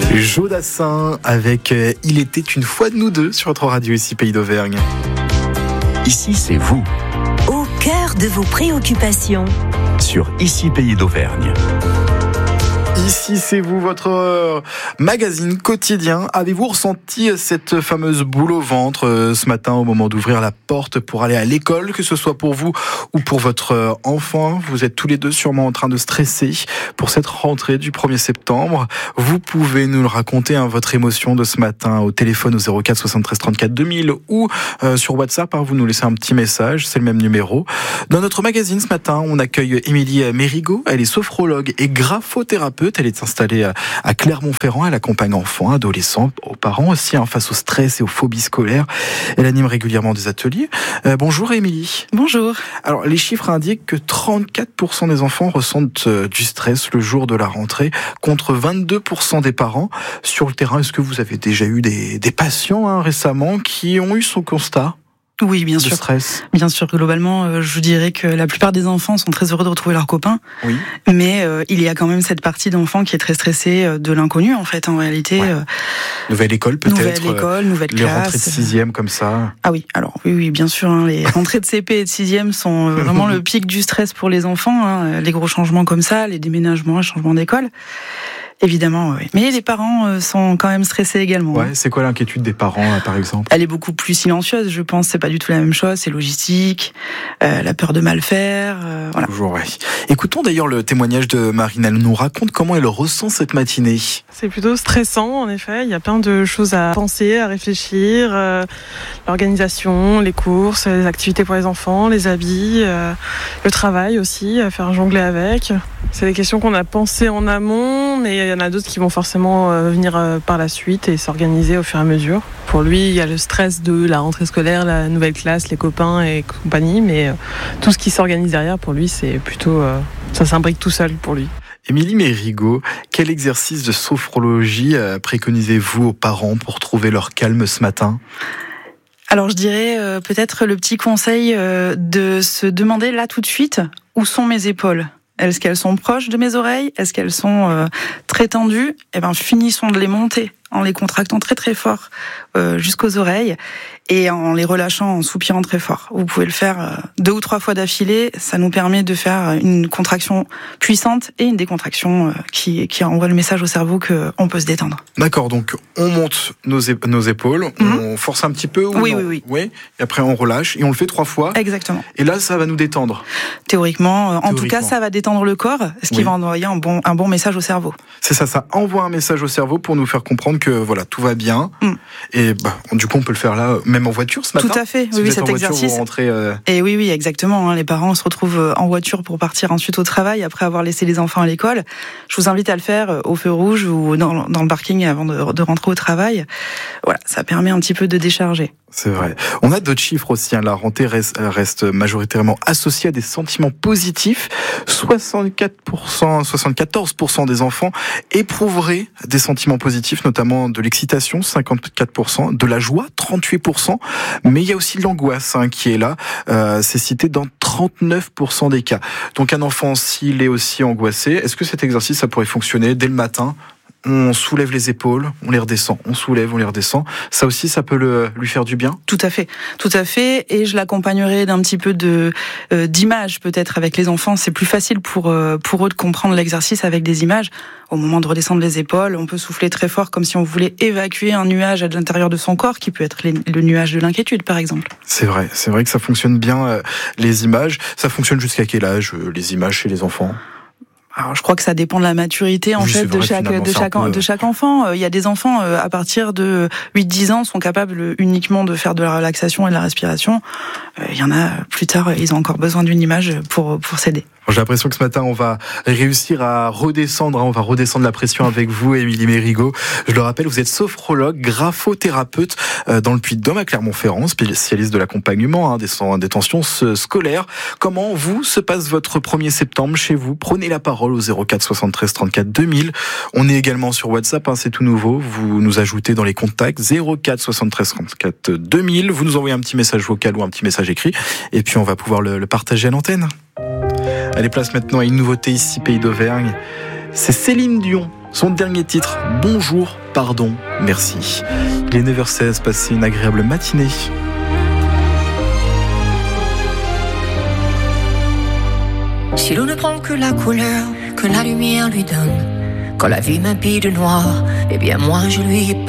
Jodassin avec Il était une fois de nous deux sur votre radio ici Pays d'Auvergne. Ici c'est vous, au cœur de vos préoccupations. sur Ici Pays d'Auvergne. Ici c'est vous, votre magazine quotidien. Avez-vous ressenti cette fameuse boule au ventre ce matin au moment d'ouvrir la porte pour aller à l'école, que ce soit pour vous ou pour votre enfant? Vous êtes tous les deux sûrement en train de stresser pour cette rentrée du 1er septembre. Vous pouvez nous le raconter, votre émotion de ce matin au téléphone au 04 73 34 2000 ou sur WhatsApp. Vous nous laissez un petit message, c'est le même numéro. Dans notre magazine ce matin, on accueille Émilie Mérigot. Elle est sophrologue et graphothérapeute. Elle est installée à Clermont-Ferrand. Elle accompagne enfants, adolescents, aux parents aussi face au stress et aux phobies scolaires. Elle anime régulièrement des ateliers. Bonjour Émilie. Bonjour. Alors les chiffres indiquent que 34% des enfants ressentent du stress le jour de la rentrée, contre 22% des parents. Sur le terrain, est-ce que vous avez déjà eu des patients récemment qui ont eu son constat? Oui, bien sûr. Stress. Bien sûr, globalement, je dirais que la plupart des enfants sont très heureux de retrouver leurs copains. Oui. Mais il y a quand même cette partie d'enfants qui est très stressée de l'inconnu, en fait, en réalité. Ouais. Nouvelle école, peut-être. Nouvelle école, nouvelle les classe. rentrées de 6e, comme ça. Ah oui, alors oui, bien sûr. Les rentrées de CP et de 6e sont vraiment le pic du stress pour les enfants. Les gros changements comme ça, les déménagements, les changements d'école. Évidemment, oui. Mais les parents sont quand même stressés également. Ouais, c'est quoi l'inquiétude des parents, par exemple? Elle est beaucoup plus silencieuse, je pense. C'est pas du tout la même chose. C'est logistique, la peur de mal faire. Voilà. Toujours, ouais. Écoutons d'ailleurs le témoignage de Marine. Elle nous raconte comment elle ressent cette matinée. C'est plutôt stressant, en effet. Il y a plein de choses à penser, à réfléchir. L'organisation, les courses, les activités pour les enfants, les habits, le travail aussi, à faire jongler avec. C'est des questions qu'on a pensées en amont, mais il y en a d'autres qui vont forcément venir par la suite et s'organiser au fur et à mesure. Pour lui, il y a le stress de la rentrée scolaire, la nouvelle classe, les copains et compagnie, mais tout ce qui s'organise derrière, pour lui, c'est plutôt... ça s'imbrique tout seul pour lui. Émilie Mérigot, quel exercice de sophrologie préconisez-vous aux parents pour trouver leur calme ce matin ? Alors je dirais peut-être le petit conseil de se demander là tout de suite où sont mes épaules. Est-ce qu'elles sont proches de mes oreilles? Est-ce qu'elles sont très tendues? Finissons de les monter en les contractant très très fort jusqu'aux oreilles et en les relâchant en soupirant très fort. Vous pouvez le faire 2 ou 3 fois d'affilée. Ça nous permet de faire une contraction puissante et une décontraction qui envoie le message au cerveau qu'on peut se détendre. D'accord, donc on monte nos épaules, on force un petit peu ou oui, non? oui. Et après on relâche et on le fait 3 fois. Exactement. Et là ça va nous détendre. Théoriquement, en tout cas ça va détendre le corps, ce qui va envoyer un bon message au cerveau. C'est ça envoie un message au cerveau pour nous faire comprendre que voilà, tout va bien. Et du coup on peut le faire là, même en voiture ce matin. Tout à fait, si oui, cet exercice. Vous rentrez, Et oui, exactement. Les parents se retrouvent en voiture pour partir ensuite au travail après avoir laissé les enfants à l'école. Je vous invite à le faire au feu rouge ou dans le parking avant de rentrer au travail. Voilà, ça permet un petit peu de décharger. C'est vrai. On a d'autres chiffres aussi. La rentrée reste majoritairement associée à des sentiments positifs. 74% des enfants éprouveraient des sentiments positifs, notamment de l'excitation, 54%, de la joie, 38%. Mais il y a aussi de l'angoisse qui est là. C'est cité dans 39% des cas. Donc un enfant, s'il est aussi angoissé, est-ce que cet exercice, ça pourrait fonctionner dès le matin ? On soulève les épaules, on les redescend, on soulève, on les redescend. Ça aussi, ça peut lui faire du bien. Tout à fait. Et je l'accompagnerai d'un petit peu d'images peut-être avec les enfants. C'est plus facile pour eux de comprendre l'exercice avec des images. Au moment de redescendre les épaules, on peut souffler très fort comme si on voulait évacuer un nuage à l'intérieur de son corps, qui peut être le nuage de l'inquiétude, par exemple. C'est vrai que ça fonctionne bien les images. Ça fonctionne jusqu'à quel âge les images chez les enfants ? Alors, je crois que ça dépend de la maturité de chaque enfant. Il y a des enfants à partir de 8-10 ans sont capables uniquement de faire de la relaxation et de la respiration. Il y en a plus tard, ils ont encore besoin d'une image pour s'aider. J'ai l'impression que ce matin, on va réussir à redescendre, on va redescendre la pression avec vous, Émilie Mérigot. Je le rappelle, vous êtes sophrologue, graphothérapeute dans le Puy-de-Dôme à Clermont-Ferrand, spécialiste de l'accompagnement des tensions scolaires. Comment se passe votre 1er septembre chez vous? Prenez la parole au 04 73 34 2000. On est également sur WhatsApp, c'est tout nouveau. Vous nous ajoutez dans les contacts 04 73 34 2000. Vous nous envoyez un petit message vocal ou un petit message écrit, et puis on va pouvoir le partager à l'antenne. Allez, place maintenant à une nouveauté ici, Pays d'Auvergne. C'est Céline Dion Son dernier titre, Bonjour, pardon, merci. Il est 9h16, passez une agréable matinée. Si l'on ne prend que la couleur que la lumière lui donne, quand la vie m'habille de noir, eh bien moi je lui ai